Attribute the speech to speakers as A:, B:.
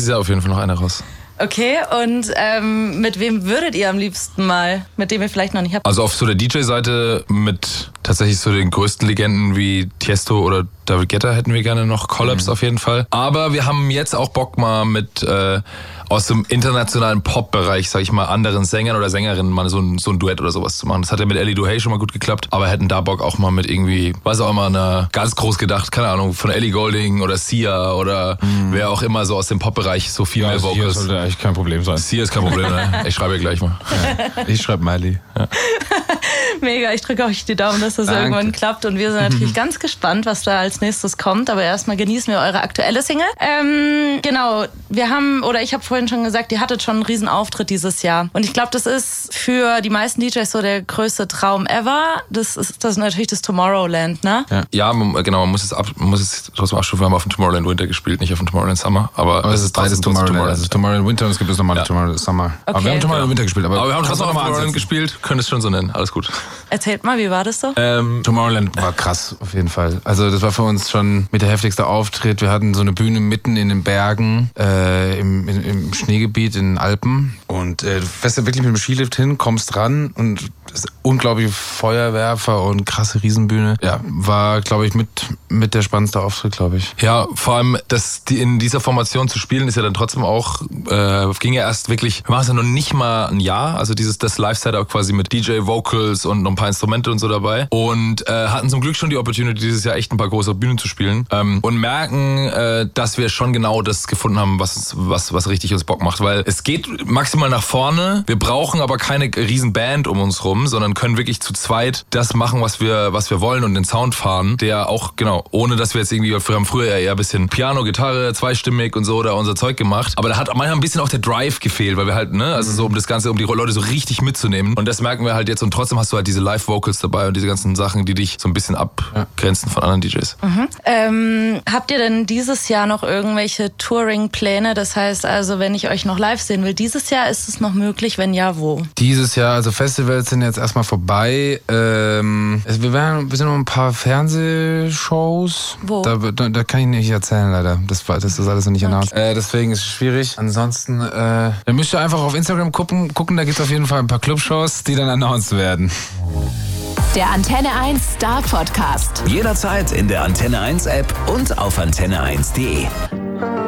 A: dieses Jahr auf jeden Fall noch eine raus.
B: Okay, und mit wem würdet ihr am liebsten mal, mit dem ihr vielleicht noch nicht habt?
A: Also auf so der DJ-Seite mit tatsächlich so den größten Legenden wie Tiesto oder David Guetta hätten wir gerne noch Collabs auf jeden Fall. Aber wir haben jetzt auch Bock mal mit aus dem internationalen Pop-Bereich, sag ich mal, anderen Sängern oder Sängerinnen mal so ein Duett oder sowas zu machen. Das hat ja mit Ellie Duhay schon mal gut geklappt, aber hätten da Bock auch mal mit irgendwie, weiß auch immer, einer ganz groß gedacht, keine Ahnung, von Ellie Goulding oder Sia oder wer auch immer so aus dem Pop-Bereich so viel mehr Vocals.
C: Sia sollte eigentlich kein Problem sein.
A: Sia ist kein Problem, ne? Ich schreibe ihr gleich mal.
C: Ja. Ich schreibe Miley. Ja.
B: Mega, ich drücke euch die Daumen, dass das irgendwann klappt und wir sind natürlich ganz gespannt, was da als nächstes kommt, aber erstmal genießen wir eure aktuelle Single. Genau, ich habe vorhin schon gesagt, ihr hattet schon einen riesen Auftritt dieses Jahr und ich glaube, das ist für die meisten DJs so der größte Traum ever. Das ist natürlich das Tomorrowland, ne?
A: Ja, genau, man muss es trotzdem abstufen, wir haben auf dem Tomorrowland Winter gespielt, nicht auf dem Tomorrowland Summer, aber
C: es ist beides Tomorrowland. Also Tomorrowland Winter und es gibt das normale Tomorrowland Summer. Okay. Aber wir haben Tomorrowland Winter gespielt. Aber
A: wir haben trotzdem auf Tomorrowland gespielt, können es schon so nennen, alles gut.
B: Erzählt mal, wie war das so?
C: Tomorrowland war krass, auf jeden Fall. Also das war für uns schon mit der heftigste Auftritt. Wir hatten so eine Bühne mitten in den Bergen, im Schneegebiet in den Alpen. Und du fährst ja wirklich mit dem Skilift hin, kommst ran und unglaubliche Feuerwerfer und krasse Riesenbühne. Ja, war, glaube ich, mit der spannendste Auftritt, glaube ich.
A: Ja, vor allem, in dieser Formation zu spielen, ist ja dann trotzdem auch, ging ja erst wirklich, wir machen es ja noch nicht mal ein Jahr, also das Live-Setup quasi mit DJ, Vocals und noch ein paar Instrumente und so dabei und hatten zum Glück schon die Opportunity, dieses Jahr echt ein paar große Bühnen zu spielen und merken, dass wir schon genau das gefunden haben, was richtig uns Bock macht, weil es geht maximal nach vorne, wir brauchen aber keine riesen Band um uns rum, sondern können wirklich zu zweit das machen, was wir wollen und den Sound fahren, der auch, genau, ohne dass wir jetzt irgendwie, wir haben früher eher ein bisschen Piano, Gitarre, zweistimmig und so, da unser Zeug gemacht, aber da hat manchmal ein bisschen auch der Drive gefehlt, weil wir halt, also so um das Ganze, um die Leute so richtig mitzunehmen und das merken wir halt jetzt und trotzdem hast du halt diese Live-Vocals dabei und diese ganzen Sachen, die dich so ein bisschen abgrenzen von anderen DJs.
B: Habt ihr denn dieses Jahr noch irgendwelche Touring-Pläne? Das heißt also, wenn ich euch noch live sehen will, dieses Jahr ist es noch möglich, wenn ja, wo?
C: Dieses Jahr, also Festivals sind jetzt erstmal vorbei. Wir sind noch ein paar Fernsehshows.
B: Wo?
C: Da kann ich nicht erzählen, leider. Das ist alles noch nicht announced. Deswegen ist es schwierig. Ansonsten, da müsst ihr einfach auf Instagram gucken, da gibt es auf jeden Fall ein paar Clubshows, die dann announced werden.
D: Der Antenne 1 Star Podcast.
E: Jederzeit in der Antenne 1 App und auf antenne1.de.